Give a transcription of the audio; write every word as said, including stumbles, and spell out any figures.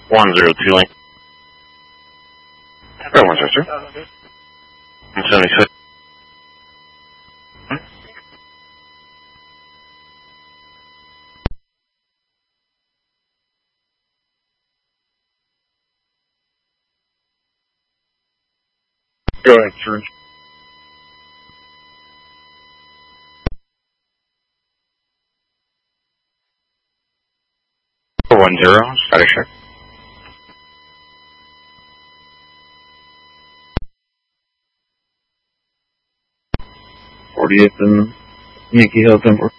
one zero two link. Got one zero two. one seventy-six. Go ahead, sir. One zero, status check. fortieth and Yankee Hill Temple.